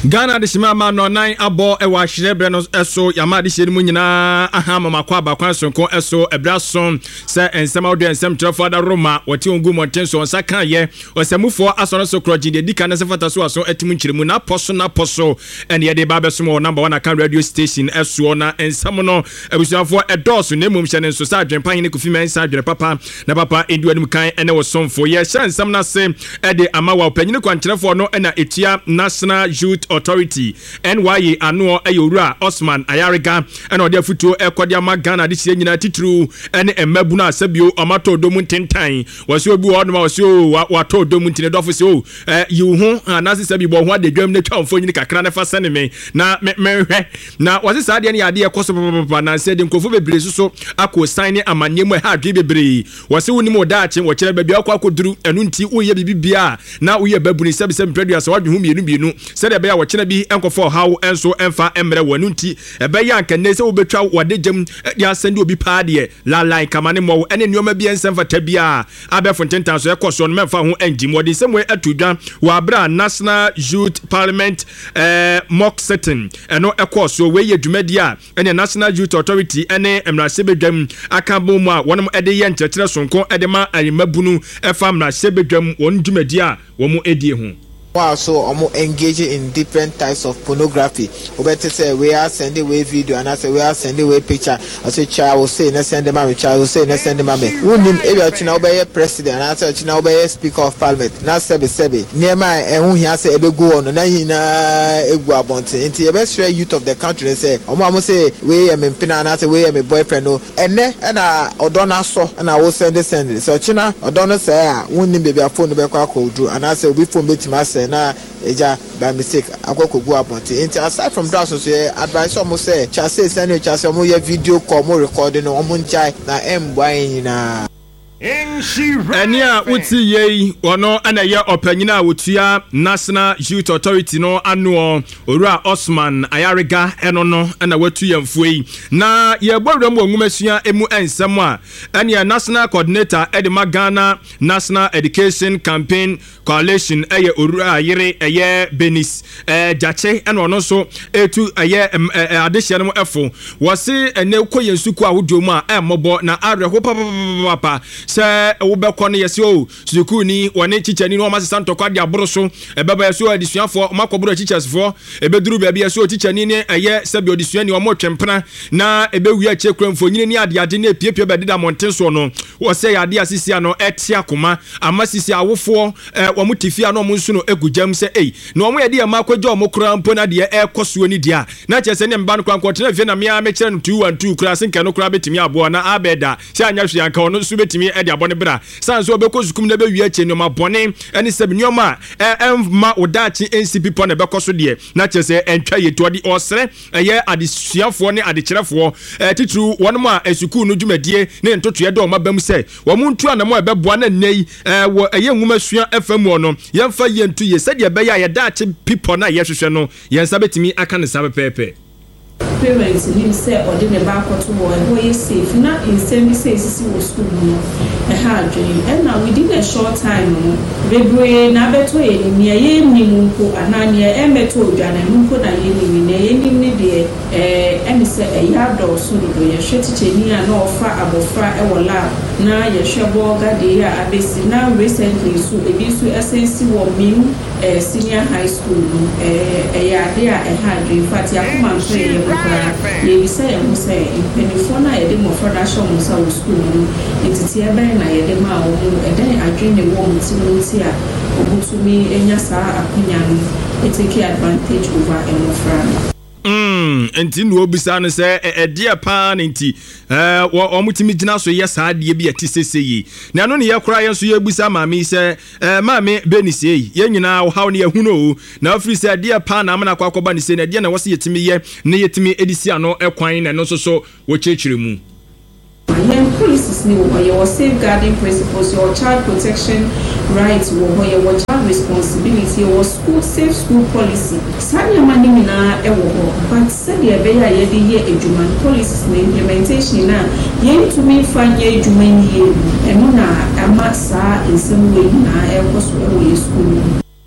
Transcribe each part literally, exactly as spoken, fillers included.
Ghana de shima ma no nine abo e wa hyerebre no eso yama de hyere mu nyina aha mama kwa bakwan sonko eso ebra son se ensem awde ensem trafo da Roma wote ongu monten so onsa kan ye osamufo aso so kroji de dika na se fata so aso atimu nkyeremu na poso na poso ene ye de ba beso mo number one account radio station eso na ensem no abusuafo edoso na emum hye ne so sa adwenpan ne kofi men sa adwene papa na papa edu anum kan ene wo sonfo ye hye ensem na se e de amawa panyine kwankyerefo no ena etua National Youth Authority N Y A ano ayowura Osman Ayariga ena ode afutuo ekode ama Ghana de hye nyina titru ene emabu na asabio amato domu tentan wase obi wo no wase o wato domu tine dofo se o yiwu ho anase sabi bo ho adedwam na twamfo nyini kakra na fa sene me na menhwe na wase saade ne yade ekoso papa na se de nkofo bebre so akọ sign amanyemu ha adwe bebre wase woni mo daache wo kire babia akọ akoduru enu nti wo ye bibia na wo ye babuni sabi sabi predu asa wadwe hu mienu bienu se de be ya wo kire bi enkofo hawo enso emfa emre wanu nti ebe ya nka ne se wo betwa wade gem de asende obi paade la line kamane mo ene nioma bi ensemfa tabia abefo ntentan so ekoso no memfa ho enjim wode semwe atudwa wa bra National Youth Parliament eh mock sitting eno ekoso we ye dwumadi a ene National Youth Authority ene emrasebedwam akabo mu a wonom ede ye nkyekere sonko ede ma ayemabunu efa emrasebedwam won dwumadi a wo mu edie ho. Also, I'm engaging in different types of pornography. Obete say we are sending away video and I say we are sending away picture. I say child will say let's send them a child will say let's send them a me. Who name area china obey president and I say china obey speaker of parliament. Na sebe sebe. Near my and who he say ebe go on na hina egu abonte. Inti the best youth of the country say omo amo say we am impina and I say we am a boyfriend no. Ene na odona so and I will send it send it. So china odona say ah who name baby a phone be kwa ko do and I say we phone beti ma say na eja by mistake akokogu abonte. Inti aside from that so say advice almost say cha say send you cha say omo ye video call mo recording no omo nchai na emboa nyina Enia uti ye wono ana ye opanyina wotua National Youth Authority no ano Owura Osman Ayariga eno no ana watu yamfuei na ye bowram wongumasua emu ensem a enia National Coordinator Edema Ghana National Education Campaign Coalition eye Owura Yere eye Benis eh jache eno ono so etu eye adehye no efo wose ene koyensuku ahodomu a emmobo na areho papa se wobekọ ne yesi o suku ni wone chichani no masesa ntokwa de aboro so ebeba yesi o adisuafo makoboro chichasfo ebeduru bia bia yesi o chichani ne eye sebi odisuani o mo twempena na ebewi ache kramfo nyine ni ade ade na epiepie bedida monten so no wo se yade asisia no etia koma amasisi awofo wo mutifia no mo nsu no egujam se ei no mo yede ma akwaje o mo kura mpo na de ekoso ni dia na chese ne mba no kwan kwotena vie na me a me kire no two one two kura senka no kura betimi abo na abeda se anya hwe anka ono nsu betimi ede abone bra sanso obeko sukum na be wi ache no ma bone ene sebi nyoma emma odachi N C P po na bekoso de na chese entwa yeto de osre eye adisuafo ne adekyerefo titru wonmo a esuku no dwumadie ne ntoto ye de o mabam se wo muntu anamo ebeboa na nei wo eye nwumasua afamu no yemfa yentu ye se de be ya ye dachi people na ye hwehwe no yensa betimi aka ne sa pepe. Parents him say or the back to boy boy safe na in same say sisi wo school no e hard and now within a short time no bebre na beto e ni ye ni munko anani e meto odwane munko na ye ni ni ye ni ni de eh em say e ya do so do ye hwetiche ni a na ofa abofra e wola na ye hwebo gade ya abesi na recently so e bi so essence wo min eh senior high school eh e ya de a e hard in fact ya kuma so ye ye say e mo say penifo na ye de mo for show mo sa school no entity e ben na ye de ma wo e den adwene wo mo ti mo ti a obutumi enya sa akunya no e take advantage over emofra. Mm, enti no obisa no se e de pa nti eh wo mutimi gina so ye sa de bi ati seseyi na no ne ye kora ye so ye busa maami se eh maami benisei ye nyina wo haw ne ye huno na afri se de pa na amana kwa akoba ne se na de na wo se yetimi ye ne yetimi edisi ano ekwan na no so so wo chechire mu. Young policies ni wo your safeguarding principles, your child protection rights, wo your child responsibility, your school safe school policy. Sanya mani mina e wo but said ye be ya ye de ye eduman policies na implementation na ye to me fanye eduman ye e no na ama sa nsem we na e ko so e wo school.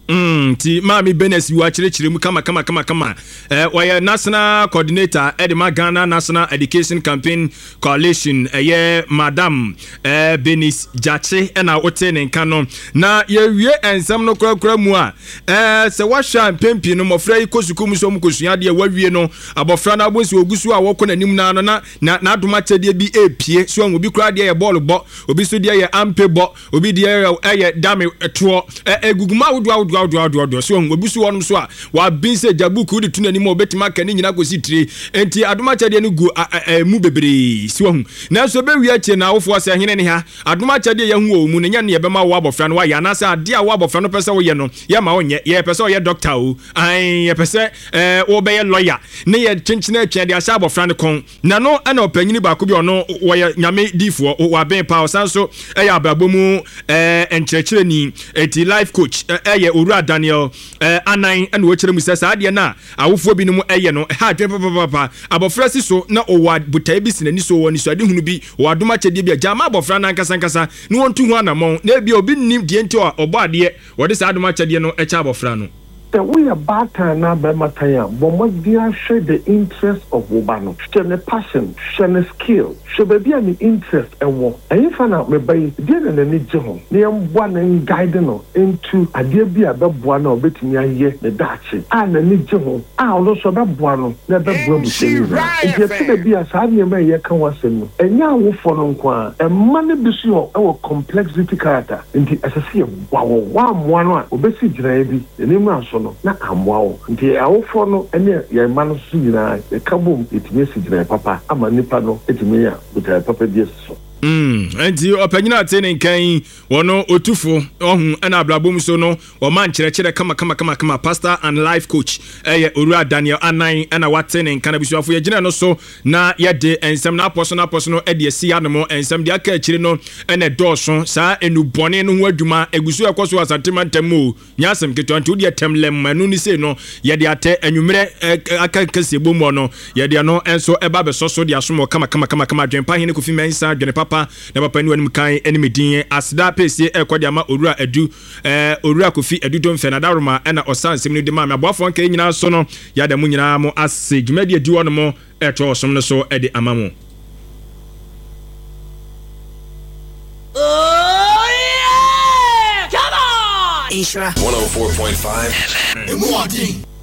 Mm, ti Mami Benes you actually chirimu kama kama kama kama. Eh, why national coordinator Edema Ghana National Education Campaign Coalition eh Madam eh Benis Jache na ote ne nka na ye wie ensem no kura kura mu a eh se wahwa mpempi no mofra yi kosuku mu so mu kosua de wawie no abofra na abonsi ogusu a wokɔ nanim na no na na adoma kyɛde bi epie so an obi kura de ye ball bɔ obi so de ye ampe bɔ obi de ye dame to eguguma wodo wodo wodo wodo so an obi so wonom so a wa bin se jabuku de tunanim obetima ka ni nyina kosi tire enti adoma kyɛde no gu mu bebre so hu na so be wie akye na wofo se hene ne ha adoma kyɛde ye hu o mu ne nya ne ye bema wo abofra no wa ya na se ade a wo abofra no pese wo ye no ye ma wonye ye pese wo ye doctor o an ye pese eh wo be ye lawyer ne ye chinchina atwa de asha abofra no kon na no ana opanyini ba ko bi ono wo ye nyame difo wa ben pa sanso e ya ababomu eh enkyerɛkyerɛ ni eti life coach eh ye Owura Daniel eh anan ana wo kyerɛ mu sɛ saa de na awofo bi no mu eh ye no ha dwen papa papa abofra si so na owa butai bi sinani so woni so ade hunu bi wo adoma kyɛde bi agya ma abofra na nkasa nkasa ne wontu hu anamon na bi obi nim die nti obɔ ade wo de saa adoma kyɛde no ɛkyɛ abofra no. The way a batter na be mataya, but must be share the interest of Wobano. Share the passion, share the skill, share be an interest and work. And if I me by dear and any job, near one and guiding into a dear be a babuano bit near ye the Dutch. And any job, I also that buano, never will be seen. If you be a sad near me, you can was in. And now we follow one, and money be sure our complexity character into as a sea of wow, one one, obesity, the name of na amwao nti awofo no ene ye ma no so nyina e kabom etime sigina papa ama nipa no etime ya buta papa bi so. Mm, enti opanyina atene nkan wono otufo ohun ana ablabom so no o man kyerɛkyerɛ kama kama kama kama pastor and life coach eye Owura Daniel anan ana watene nkan abisuafo ye gina no so na ye de ensem na aposo na aposo no e de si anemo ensem de aka akyire no ene dɔɔso saa enubɔne no ho adwuma egusu ekoso asantema ntamo nyasem keto nti de temlem manu ni se no ye de ate anwumere aka kase bomo no ye de no enso eba besoso de asomo kama kama kama kama dwempa hene kofi mensa dwene papa na papa ni wanum kan enime din asda pese ekodi ama Owura Edu eh Owura Kofi Edu don fe na daroma na osansem ni de ma aboafo nka nyina so no ya da mu nyina mo ase dwumadi edi wono mo eto osom no so e de ama mo. Oh yeah, come on Isra one oh four point five F M.